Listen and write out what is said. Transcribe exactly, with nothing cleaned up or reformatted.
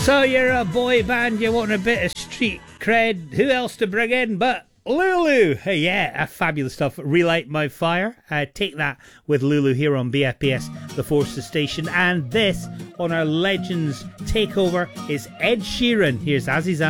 So you're a boy band, you want a bit of street cred. Who else to bring in but Lulu? Hey, yeah, fabulous stuff. Relight My Fire. Uh, take that with Lulu here on B F P S, the Forces Station. And this on our Legends Takeover is Ed Sheeran. Here's Aziz